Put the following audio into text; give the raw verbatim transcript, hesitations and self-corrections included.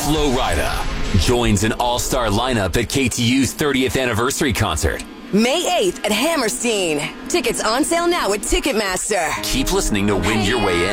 Flo Rida joins an all-star lineup at K T U's thirtieth anniversary concert. May eighth at Hammerstein. Tickets on sale now at Ticketmaster. Keep listening to win your way in.